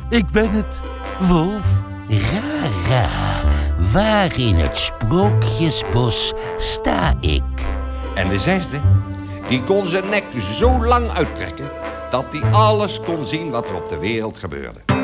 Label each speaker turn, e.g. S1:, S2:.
S1: Ik ben het, Wolf.
S2: Rara, waar in het Sprookjesbos sta ik?
S3: En de zesde, die kon zijn nek zo lang uittrekken dat hij alles kon zien wat er op de wereld gebeurde.